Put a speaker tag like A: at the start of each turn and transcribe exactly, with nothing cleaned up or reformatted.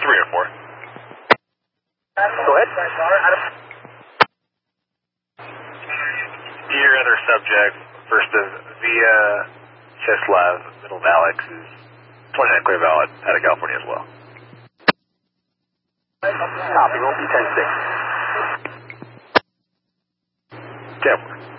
A: three or four.
B: Go ahead.
A: Your other subject, first of via Cheslav, middle of Alex, is twenty-nine clear valid out of California as well.
B: Copy, we'll be ten six.
A: ten four.